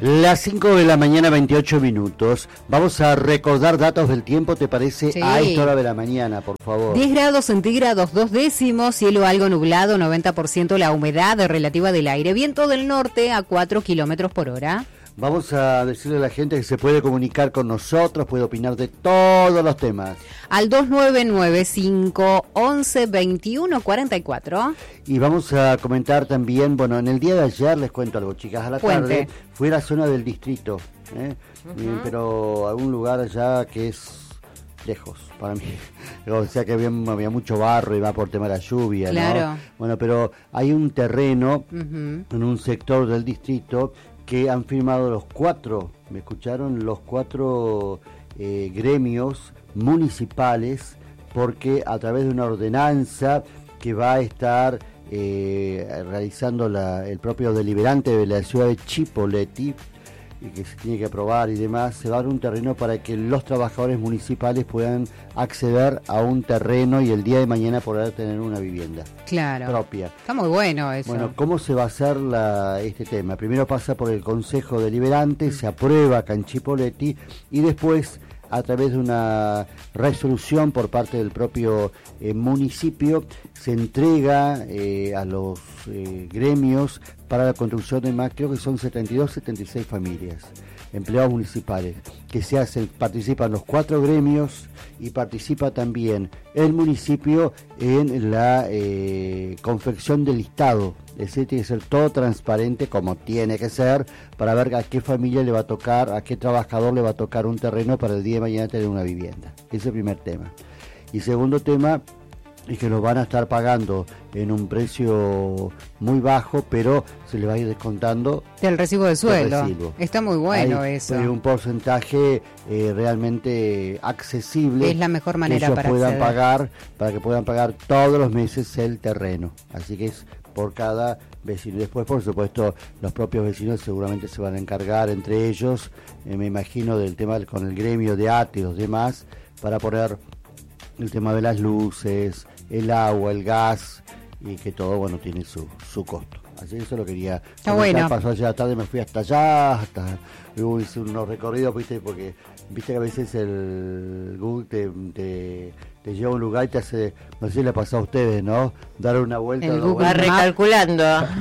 Las 5 de la mañana, 28 minutos. Vamos a recordar datos del tiempo, ¿te parece? Sí. A esta hora de la mañana, por favor. 10 grados centígrados, 2 décimos, cielo algo nublado, 90% la humedad relativa del aire, viento del norte a 4 kilómetros por hora. Vamos a decirle a la gente que se puede comunicar con nosotros, puede opinar de todos los temas. Al 2995-11-21-44. Y vamos a comentar también, bueno, en el día de ayer, les cuento algo, chicas, a la tarde, fue la zona del distrito, pero a un lugar allá que es lejos para mí, o sea que había mucho barro y va por tema de la lluvia, claro. ¿no? Bueno, pero hay un terreno en un sector del distrito que han firmado los 4, ¿me escucharon? Los 4 gremios municipales, porque a través de una ordenanza que va a estar realizando el propio deliberante de la ciudad de Chipoleti, y que se tiene que aprobar y demás, se va a dar un terreno para que los trabajadores municipales puedan acceder a un terreno y el día de mañana poder tener una vivienda propia. Está muy bueno eso. Bueno, ¿cómo se va a hacer este tema? Primero pasa por el Consejo Deliberante, se aprueba acá en Chipoleti y después, a través de una resolución por parte del propio municipio, se entrega a los gremios para la construcción de más, creo que son 76 familias, empleados municipales, que participan los 4 gremios y participa también el municipio en la confección del listado. Es decir, tiene que ser todo transparente como tiene que ser para ver a qué familia le va a tocar, a qué trabajador le va a tocar un terreno para el día de mañana tener una vivienda. Ese es el primer tema. Y segundo tema es que lo van a estar pagando en en muy bajo, pero se le va a ir descontando del recibo de sueldo. Está muy bueno eso. Hay un porcentaje realmente accesible. Es la mejor manera que para puedan pagar, para que puedan pagar todos los meses el terreno. Así que es por cada vecino. Después, por supuesto, los propios vecinos seguramente se van a encargar entre ellos, me imagino, del tema con el gremio de ATE y los demás, para poner el tema de las luces, el agua, el gas, y que todo, bueno, tiene su costo. Así que eso lo quería. Está bueno. Pasó ayer a la tarde, me fui hasta allá, hice unos recorridos, viste, porque viste que a veces el Google te lleva a un lugar y te hace, no sé si le pasó a ustedes, ¿no? Dar una vuelta. El Google va recalculando.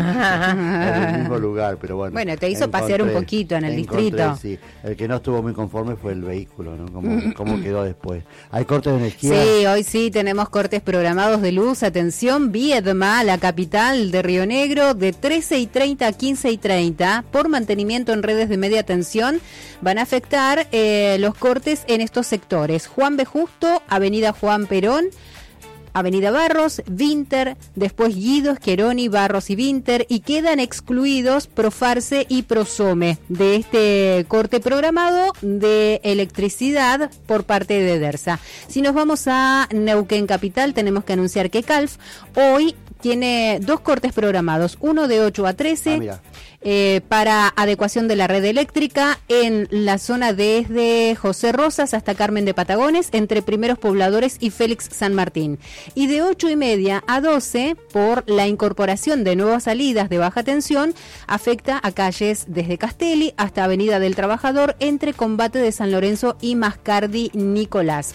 En el mismo lugar, pero bueno. Bueno, te hizo pasear un poquito en el distrito. Sí. El que no estuvo muy conforme fue el vehículo, ¿no? Cómo quedó después. ¿Hay cortes de energía? Sí, hoy sí tenemos cortes programados de luz. Atención, Viedma, la capital de Río Negro, de 13:30 a 15:30, por mantenimiento en redes de media tensión, van a afectar los cortes en estos sectores: Juan B. Justo, Avenida Juan Perón, Avenida Barros, Vinter, después Guido, Scheroni, Barros y Vinter, y quedan excluidos Profarce y Prosome de este corte programado de electricidad por parte de DERSA. Si nos vamos a Neuquén Capital, tenemos que anunciar que CALF hoy tiene 2 cortes programados, uno de 8 a 13, para adecuación de la red eléctrica en la zona desde José Rosas hasta Carmen de Patagones, entre Primeros Pobladores y Félix San Martín. Y de 8:30 a 12, por la incorporación de nuevas salidas de baja tensión, afecta a calles desde Castelli hasta Avenida del Trabajador, entre Combate de San Lorenzo y Mascardi Nicolás.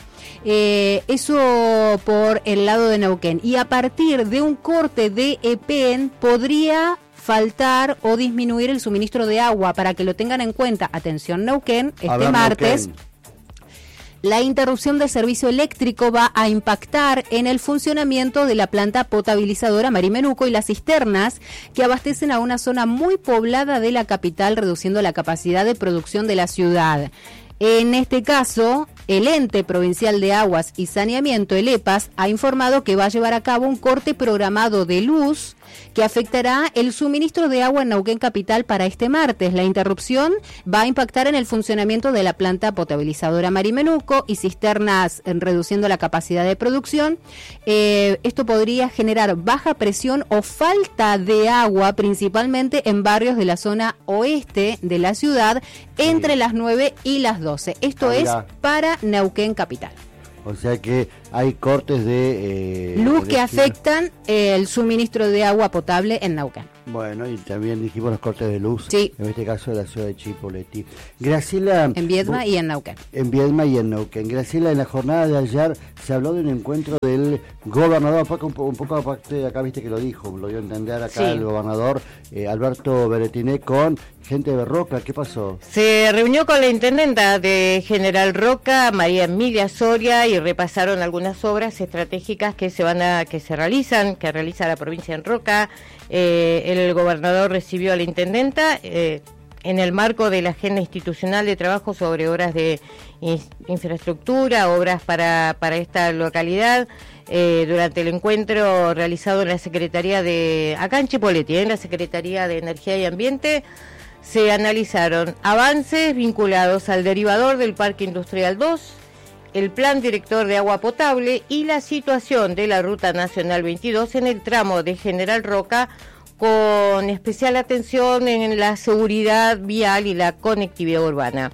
Eso por el lado de Neuquén. Y a partir de un corte de EPEN podría faltar o disminuir el suministro de agua, para que lo tengan en cuenta. Atención, Neuquén, este martes. La interrupción del servicio eléctrico va a impactar en el funcionamiento de la planta potabilizadora Marimenuco y las cisternas que abastecen a una zona muy poblada de la capital, reduciendo la capacidad de producción de la ciudad. En este caso, el Ente Provincial de Aguas y Saneamiento, el EPAS, ha informado que va a llevar a cabo un corte programado de luz que afectará el suministro de agua en Neuquén Capital para este martes. La interrupción va a impactar en el funcionamiento de la planta potabilizadora Marimenuco y cisternas, reduciendo la capacidad de producción. Esto podría generar baja presión o falta de agua, principalmente en barrios de la zona oeste de la ciudad, entre las 9 y las 12. Esto es para Neuquén Capital. O sea que hay cortes de luz que afectan el suministro de agua potable en Neuquén. Bueno, y también dijimos los cortes de luz, sí, en este caso de la ciudad de Chipoleti. Graciela... En Viedma y en Neuquén. En Viedma y en Neuquén. Graciela, en la jornada de ayer se habló de un encuentro del gobernador, un poco aparte de acá, viste que lo dijo, lo dio a entender acá sí, el gobernador Alberto Beretiné con gente de Roca. ¿Qué pasó? Se reunió con la intendenta de General Roca, María Emilia Soria, y repasaron algunas obras estratégicas que que realiza la provincia en Roca. El gobernador recibió a la intendenta en el marco de la agenda institucional de trabajo sobre obras de infraestructura, obras para esta localidad. Durante el encuentro realizado en la Secretaría acá en Chipoleti, en la Secretaría de Energía y Ambiente, se analizaron avances vinculados al derivador del Parque Industrial 2, el Plan Director de Agua Potable y la situación de la Ruta Nacional 22 en el tramo de General Roca, con especial atención en la seguridad vial y la conectividad urbana.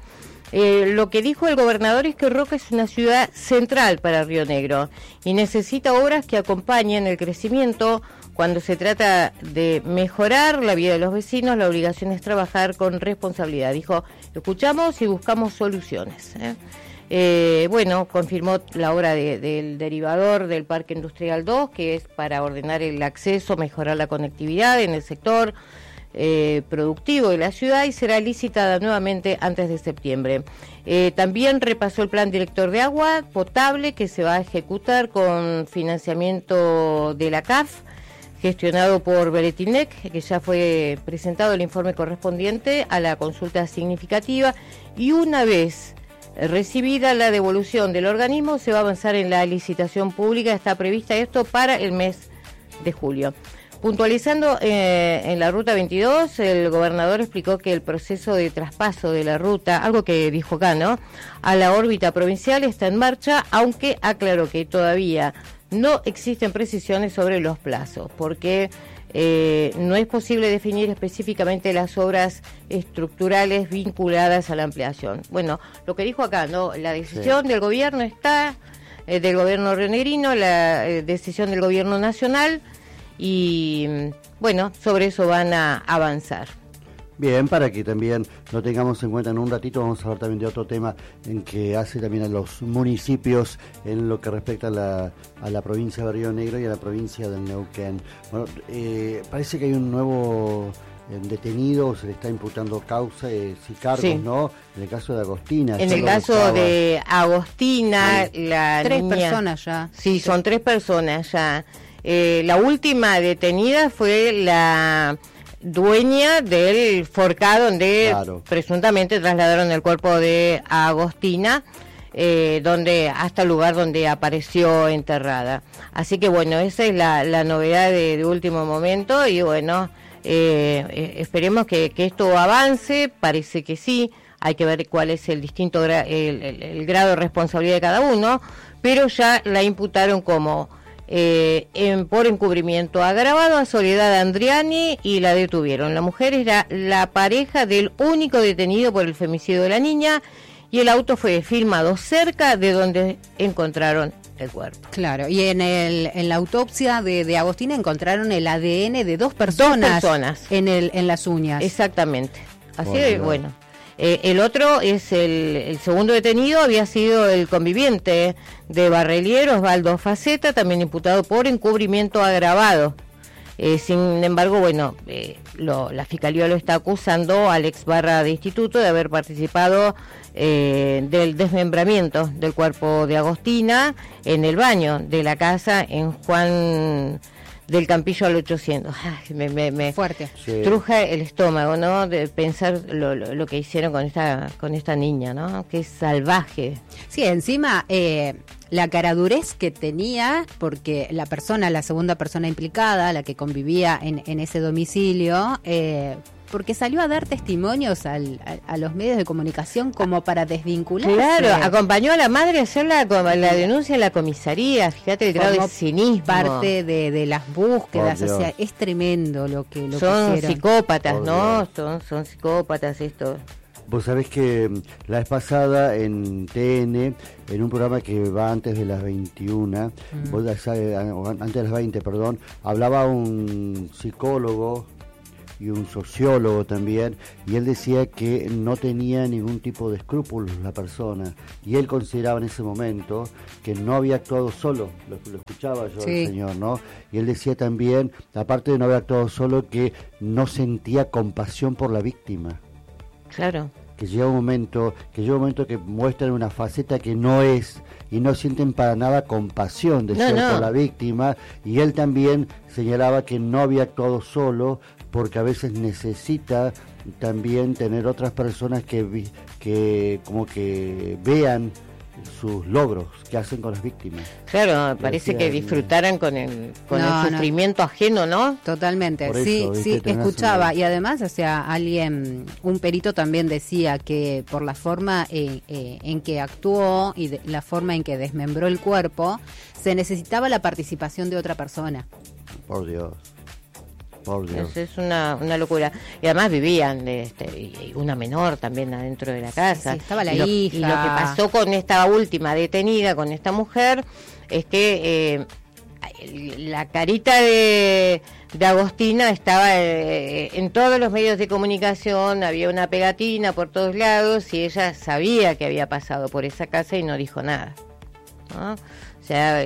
Lo que dijo el gobernador es que Roca es una ciudad central para Río Negro y necesita obras que acompañen el crecimiento. Cuando se trata de mejorar la vida de los vecinos, la obligación es trabajar con responsabilidad. Dijo, escuchamos y buscamos soluciones. Bueno, confirmó la obra del derivador del Parque Industrial 2, que es para ordenar el acceso, mejorar la conectividad en el sector productivo de la ciudad, y será licitada nuevamente antes de septiembre. También repasó el Plan Director de Agua Potable, que se va a ejecutar con financiamiento de la CAF, gestionado por Beretinec, que ya fue presentado el informe correspondiente a la consulta significativa, y una vez recibida la devolución del organismo se va a avanzar en la licitación pública. Está prevista esto para el mes de julio. Puntualizando en la Ruta 22, el gobernador explicó que el proceso de traspaso de la ruta, algo que dijo acá, ¿no?, a la órbita provincial está en marcha, aunque aclaró que todavía no existen precisiones sobre los plazos, porque no es posible definir específicamente las obras estructurales vinculadas a la ampliación. Bueno, lo que dijo acá, ¿no?, la decisión del gobierno está, del gobierno rionegrino, la decisión del gobierno nacional, y bueno, sobre eso van a avanzar. Bien, para que también lo tengamos en cuenta en un ratito, vamos a hablar también de otro tema en que hace también a los municipios en lo que respecta a la provincia de Río Negro y a la provincia del Neuquén. Bueno, parece que hay un nuevo detenido, se le está imputando causa y cargos, sí, ¿no? En el caso de Agostina. En el caso de Agostina, sí, la tres niña, personas ya. Sí, son 3 personas ya. La última detenida fue la dueña del forcado donde claro, presuntamente trasladaron el cuerpo de Agostina, donde hasta el lugar donde apareció enterrada. Así que bueno, esa es la novedad de último momento, y bueno, esperemos que esto avance. Parece que sí, hay que ver cuál es el distinto el grado de responsabilidad de cada uno, pero ya la imputaron como por encubrimiento agravado a Soledad Andriani y la detuvieron. La mujer era la pareja del único detenido por el femicidio de la niña, y el auto fue filmado cerca de donde encontraron el cuerpo. Claro, y en la autopsia de Agostina encontraron el ADN de dos personas en las uñas. Exactamente. Así que bueno. El otro es el segundo detenido, había sido el conviviente de Barrelier, Osvaldo Faceta, también imputado por encubrimiento agravado. Sin embargo, bueno, la Fiscalía lo está acusando al ex barra de instituto de haber participado del desmembramiento del cuerpo de Agostina en el baño de la casa en Juan del Campillo al 800. Ay, me fuerte. Sí, truja el estómago, ¿no?, de pensar lo que hicieron con esta niña, ¿no?, que es salvaje. Sí, encima la caradurez que tenía, porque la segunda persona implicada, la que convivía en ese domicilio, porque salió a dar testimonios a los medios de comunicación como para desvincularse. Claro, acompañó a la madre a hacer la denuncia en la comisaría. Fíjate el grado de cinismo. Parte de las búsquedas, o sea, es tremendo lo que son hicieron. Psicópatas, ¿no? Son psicópatas esto. Vos sabés que la vez pasada en TN, en un programa que va antes de las 21, antes de las 20, perdón, hablaba un psicólogo un sociólogo también, y él decía que no tenía ningún tipo de escrúpulos la persona, y él consideraba en ese momento que no había actuado solo, lo escuchaba yo al señor, ¿no? Y él decía también, aparte de no haber actuado solo, que no sentía compasión por la víctima. Claro. Que llega un momento que muestran una faceta que no es, y no sienten para nada compasión de ser por la víctima, y él también señalaba que no había actuado solo, porque a veces necesita también tener otras personas que como que vean sus logros que hacen con las víctimas. Claro, parece que disfrutaran con el sufrimiento ajeno, ¿no? Totalmente, eso, sí, escuchaba, y además, o sea, un perito también decía que por la forma en que actuó y la forma en que desmembró el cuerpo, se necesitaba la participación de otra persona. Por Dios. Es una locura. Y además vivían una menor también adentro de la casa. Sí, estaba la hija. Y lo que pasó con esta última detenida, con esta mujer, es que la carita de Agostina estaba en todos los medios de comunicación, había una pegatina por todos lados, y ella sabía que había pasado por esa casa y no dijo nada, ¿no? O sea,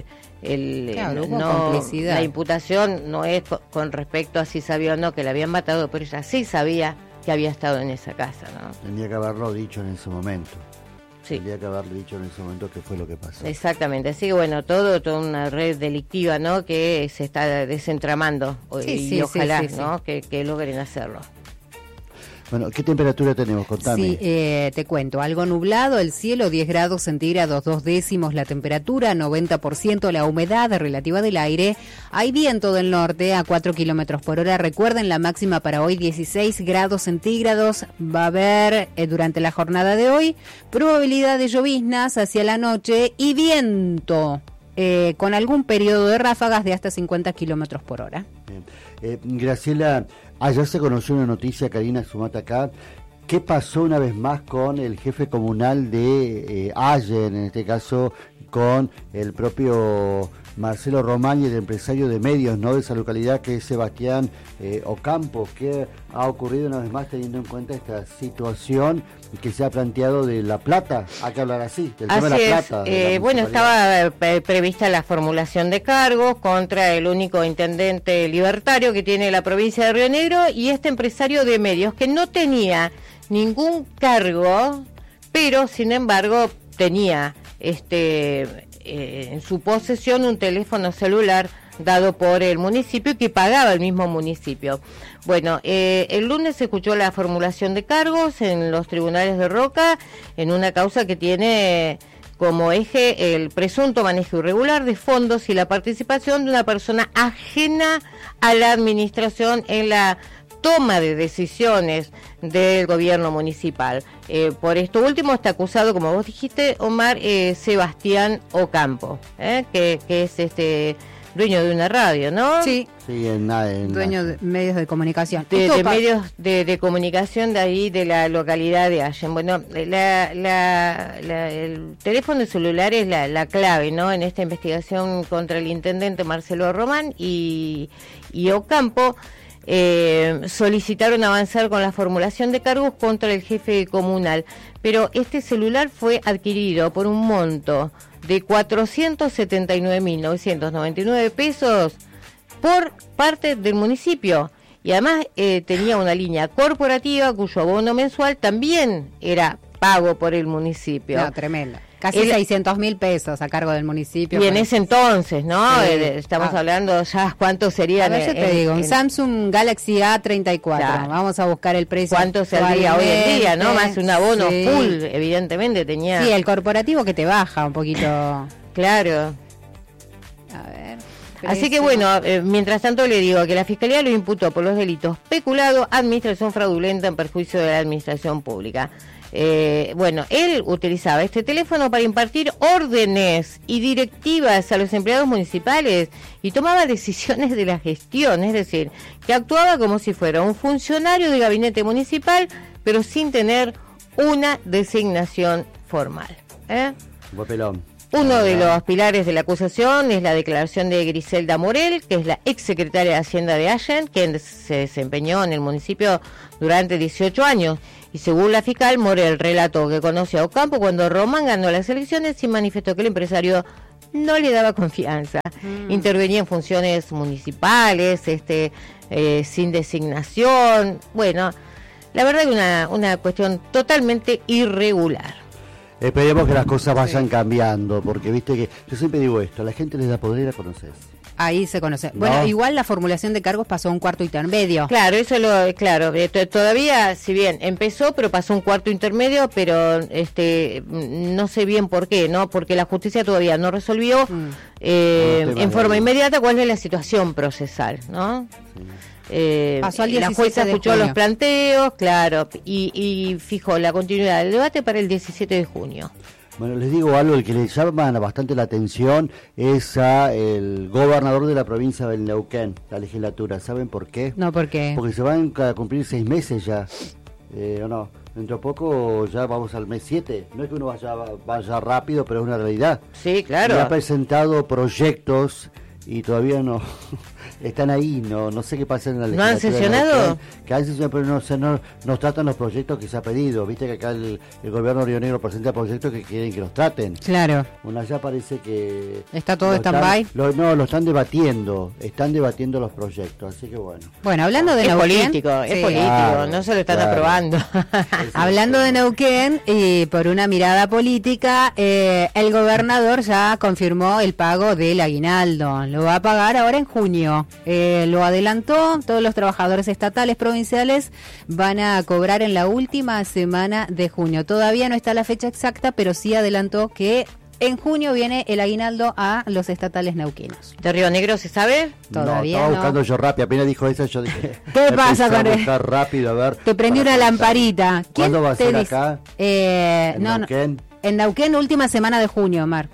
la imputación no es con respecto a si sabía o no que la habían matado, pero ella sí sabía que había estado en esa casa, ¿no? Tendría que haberlo dicho en ese momento. Sí. Tendría que haberlo dicho en ese momento qué fue lo que pasó. Exactamente, así que bueno, toda una red delictiva, ¿no?, que se está desentramando, y ojalá, ¿no?, que logren hacerlo. Bueno, ¿qué temperatura tenemos? Contame. Sí, te cuento. Algo nublado, el cielo, 10 grados centígrados, 2 décimos la temperatura, 90% la humedad relativa del aire. Hay viento del norte a 4 kilómetros por hora. Recuerden, la máxima para hoy, 16 grados centígrados. Va a haber, durante la jornada de hoy, probabilidad de lloviznas hacia la noche y viento, con algún periodo de ráfagas de hasta 50 kilómetros por hora. Bien. Graciela, ayer se conoció una noticia, Karina Sumata acá. ¿Qué pasó una vez más con el jefe comunal de Allen, en este caso con el propio Marcelo Román y el empresario de medios, ¿no?, de esa localidad, que es Sebastián Ocampo? ¿Qué ha ocurrido una vez más teniendo en cuenta esta situación que se ha planteado de La Plata? Hay que hablar así, del tema de La Plata. Bueno, estaba prevista la formulación de cargos contra el único intendente libertario que tiene la provincia de Río Negro y este empresario de medios que no tenía ningún cargo, pero sin embargo tenía en su posesión un teléfono celular dado por el municipio y que pagaba el mismo municipio. Bueno, el lunes se escuchó la formulación de cargos en los tribunales de Roca en una causa que tiene como eje el presunto manejo irregular de fondos y la participación de una persona ajena a la administración en la toma de decisiones del gobierno municipal. Por esto último está acusado, como vos dijiste, Omar, Sebastián Ocampo, que es dueño de una radio, ¿no? Sí, dueño de medios de comunicación. De medios de comunicación de ahí, de la localidad de Allen. Bueno, el teléfono celular es la clave, ¿no?, en esta investigación contra el intendente Marcelo Román y Ocampo. Solicitaron avanzar con la formulación de cargos contra el jefe comunal, pero este celular fue adquirido por un monto de 479.999 pesos por parte del municipio, y además tenía una línea corporativa cuyo abono mensual también era pago por el municipio. No, tremendo. Casi 600.000 pesos a cargo del municipio. Y en ese entonces, ¿no? Sí. Estamos hablando ya, ¿cuánto sería? A ver, yo te digo, un Samsung Galaxy A34. Claro. Vamos a buscar el precio. ¿Cuánto saldría hoy en día, no? Más un abono full, evidentemente tenía. Sí, el corporativo que te baja un poquito. Claro. A ver. Así que bueno, mientras tanto le digo que la Fiscalía lo imputó por los delitos peculado, administración fraudulenta en perjuicio de la administración pública. Bueno, él utilizaba este teléfono para impartir órdenes y directivas a los empleados municipales y tomaba decisiones de la gestión, es decir, que actuaba como si fuera un funcionario de gabinete municipal, pero sin tener una designación formal. Papelón. Uno de los pilares de la acusación es la declaración de Griselda Morel, que es la exsecretaria de Hacienda de Allen, que se desempeñó en el municipio durante 18 años. Y según la fiscal, Morel relató que conoció a Ocampo cuando Román ganó las elecciones y manifestó que el empresario no le daba confianza. Intervenía en funciones municipales, sin designación. Bueno, la verdad que una cuestión totalmente irregular. Esperemos que las cosas vayan cambiando, porque viste que yo siempre digo esto, a la gente les da poder ir a conocerse. Ahí se conoce. ¿No? Bueno, igual la formulación de cargos pasó a un cuarto intermedio. Claro, todavía, si bien empezó, pero pasó un cuarto intermedio, pero no sé bien por qué, ¿no? Porque la justicia todavía no resolvió en forma inmediata cuál es la situación procesal, ¿no? Pasó al 17 la jueza de escuchó junio. los planteos, claro, y fijó la continuidad del debate para el 17 de junio. Bueno, les digo algo, el que le llama bastante la atención es a el gobernador de la provincia del Neuquén, la legislatura. ¿Saben por qué? No, ¿por qué? Porque se van a cumplir 6 meses ya, ¿o no? Dentro de poco ya vamos al mes 7. No es que uno vaya rápido, pero es una realidad. Sí, claro. Y ha presentado proyectos y todavía no están ahí, no sé qué pasa en la legislatura. ¿No han sesionado? Que han sesionado, pero no nos tratan los proyectos que se ha pedido. Viste que acá el gobierno de Río Negro presenta proyectos que quieren que los traten. Claro. Bueno, allá parece que... ¿Está todo stand-by? No, lo están debatiendo los proyectos, así que bueno. Bueno, hablando de Es Neuquén... político, Sí. es político, Claro, no se lo están claro. aprobando. Hablando de Neuquén, y por una mirada política, el gobernador ya confirmó el pago del aguinaldo. Lo va a pagar ahora en junio. Lo adelantó, todos los trabajadores estatales, provinciales, van a cobrar en la última semana de junio. Todavía no está la fecha exacta, pero sí adelantó que en junio viene el aguinaldo a los estatales neuquinos. ¿De Río Negro se sabe? Todavía estaba no. buscando yo rápido, apenas dijo eso, yo dije... ¿Qué pasa empecé a con él? buscar rápido, a ver... Te prendí para una contar. lamparita. ¿Quién ¿Cuándo va a te ser dice? acá? ¿En No, Neuquén? en Neuquén, última semana de junio, Omar.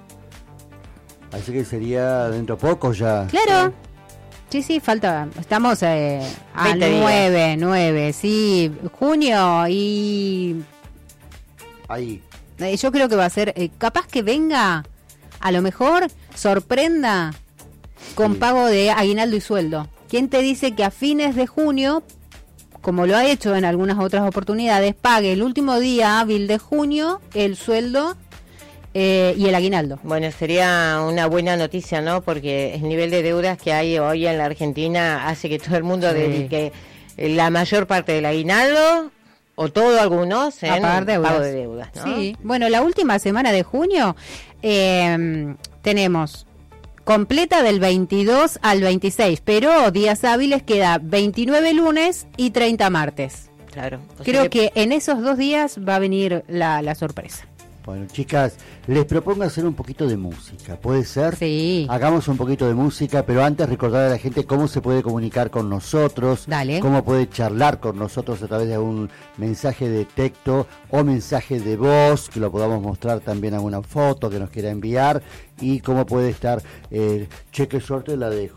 Así que sería dentro poco ya. Claro. Sí, falta. Estamos a 20 días. 9, sí. Junio y Ahí. yo creo que va a ser, capaz que venga, a lo mejor sorprenda con Sí. pago de aguinaldo y sueldo. ¿Quién te dice que a fines de junio, como lo ha hecho en algunas otras oportunidades, pague el último día hábil de junio el sueldo y el aguinaldo? Bueno, sería una buena noticia, ¿no? Porque el nivel de deudas que hay hoy en la Argentina hace que todo el mundo Sí. dedique la mayor parte del aguinaldo, o todo algunos, A en pagar deudas. pago de deudas, ¿no? Sí, bueno, la última semana de junio tenemos completa del 22 al 26, pero días hábiles queda 29 lunes y 30 martes. Claro. O Creo sea que en esos 2 días va a venir la sorpresa. Bueno, chicas, les propongo hacer un poquito de música, ¿puede ser? Sí. Hagamos un poquito de música, pero antes recordar a la gente cómo se puede comunicar con nosotros, Dale. cómo puede charlar con nosotros a través de un mensaje de texto o mensaje de voz, que lo podamos mostrar también alguna foto que nos quiera enviar, y cómo puede estar, cheque suerte la de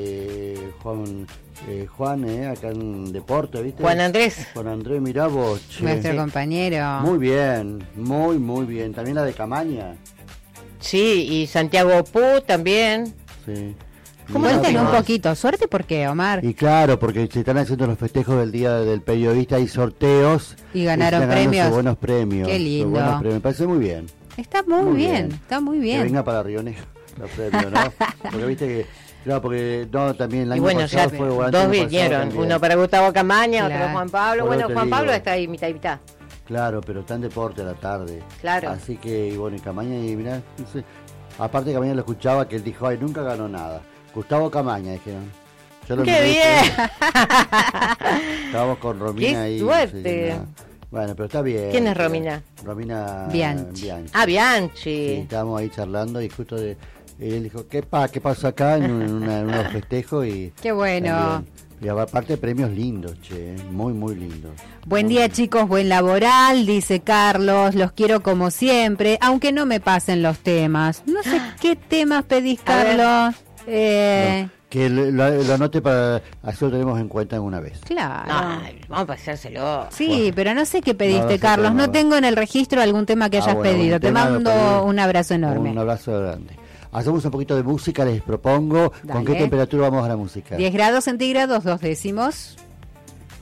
Juan, acá en Deporte, ¿viste? Juan Andrés. Juan Andrés, mirá vos, che. Nuestro compañero. Muy bien, muy bien. También la de Camaña. Sí, y Santiago Pú también. Sí. Cuéntanos Mirá un vos. poquito. ¿Suerte por qué, Omar? Y claro, porque se están haciendo los festejos del Día del Periodista y sorteos. Y ganaron están ganando premios. sus buenos premios. Qué sus lindo. buenos premios. Me parece muy bien. Está muy bien, bien. está muy Que bien. venga para Río Negro los premios, ¿no? Porque viste que, claro, porque no, también el Y año bueno, pasado ya fue, o antes dos del pasado vinieron, también. uno para Gustavo Camaña, Claro. otro Juan Pablo. Por Bueno, eso te Juan Pablo digo. está ahí mitad y mitad. Claro, pero está en deporte a la tarde. Claro. Así que, y bueno, y Camaña, y mirá, no sé, aparte Camaña lo escuchaba que él dijo, ay, nunca ganó nada. Gustavo Camaña, dijeron. Yo lo ¡Qué miré, bien! estábamos con Romina ¡Qué ahí. suerte! sí, bueno, pero está bien. ¿Quién es Romina? Romina Bianchi. Ah, Sí, Bianchi. estábamos ahí charlando y justo él dijo, ¿qué pasó acá en unos festejos? Y Qué bueno. también. Y aparte premios lindos, che, muy lindos. Buen día, chicos, buen laboral, dice Carlos, los quiero como siempre, aunque no me pasen los temas. No sé qué temas pedís, A ver. Carlos. Que lo anote para así lo tenemos en cuenta alguna vez. Claro. No, vamos a pasárselo. Sí, Bueno. pero no sé qué pediste, No, Carlos. No no. tengo en el registro algún tema que hayas Bueno, pedido. un Te tema lo mando pedí. un abrazo enorme. Un abrazo grande. Hacemos un poquito de música, les propongo. Dale. ¿Con qué temperatura vamos a la música? 10 grados centígrados, 2 décimos.